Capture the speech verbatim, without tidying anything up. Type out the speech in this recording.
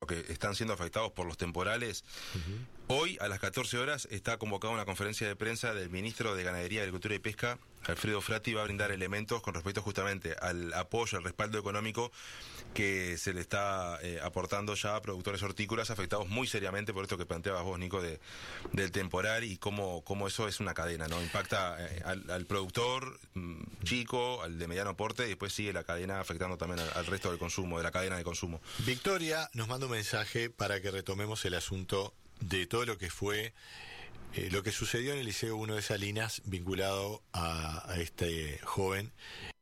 que están siendo afectados por los temporales. Uh-huh. Hoy, a las catorce horas, está convocada una conferencia de prensa del ministro de Ganadería, Agricultura y Pesca, Alfredo Frati. Va a brindar elementos con respecto justamente al apoyo, al respaldo económico que se le está eh, aportando ya a productores hortícolas afectados muy seriamente por esto que planteabas vos, Nico, de, del temporal, y cómo, cómo eso es una cadena, ¿no? Impacta eh, al, al productor mm, chico, al de mediano porte, y después sigue la cadena afectando también al, al resto del consumo, de la cadena de consumo. Victoria nos manda un mensaje para que retomemos el asunto de todo lo que fue eh, lo que sucedió en el Liceo uno de Salinas vinculado a, a este joven